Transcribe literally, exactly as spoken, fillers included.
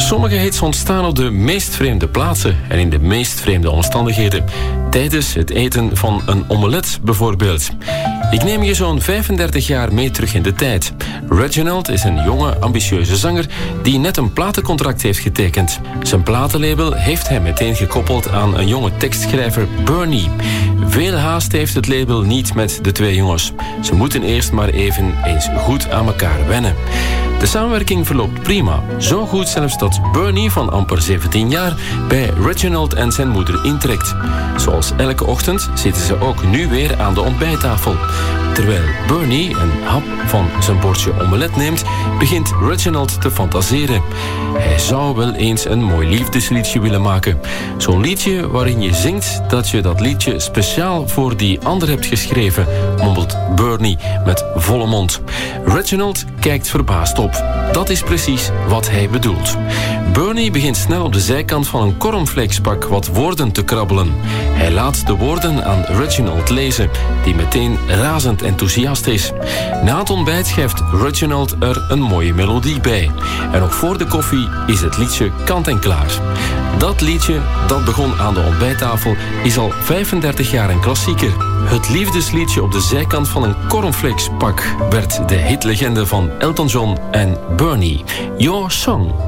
Sommige hits ontstaan op de meest vreemde plaatsen en in de meest vreemde omstandigheden. Tijdens het eten van een omelet bijvoorbeeld. Ik neem je zo'n vijfendertig jaar mee terug in de tijd. Reginald is een jonge, ambitieuze zanger die net een platencontract heeft getekend. Zijn platenlabel heeft hij meteen gekoppeld aan een jonge tekstschrijver, Bernie. Veel haast heeft het label niet met de twee jongens. Ze moeten eerst maar even eens goed aan elkaar wennen. De samenwerking verloopt prima. Zo goed zelfs dat Bernie van amper zeventien jaar bij Reginald en zijn moeder intrekt. Zoals elke ochtend zitten ze ook nu weer aan de ontbijttafel. Terwijl Bernie een hap van zijn bordje omelet neemt, begint Reginald te fantaseren. Hij zou wel eens een mooi liefdesliedje willen maken. Zo'n liedje waarin je zingt dat je dat liedje speciaal voor die ander hebt geschreven, mompelt Bernie met volle mond. Reginald kijkt verbaasd op. Dat is precies wat hij bedoelt. Bernie begint snel op de zijkant van een cornflakespak wat woorden te krabbelen. Hij laat de woorden aan Reginald lezen, die meteen razend enthousiast is. Na het ontbijt schrijft Reginald er een mooie melodie bij. En nog voor de koffie is het liedje kant en klaar. Dat liedje, dat begon aan de ontbijttafel, is al vijfendertig jaar een klassieker. Het liefdesliedje op de zijkant van een cornflakespak werd de hitlegende van Elton John en Bernie. Your Song.